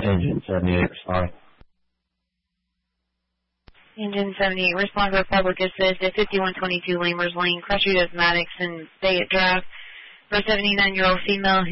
Engine 78, respond. Engine 78, respond to Republic Assist at 5122 Lamers Lane, Cross Street Asthmatics, and Bayett Drive for a 79-year-old female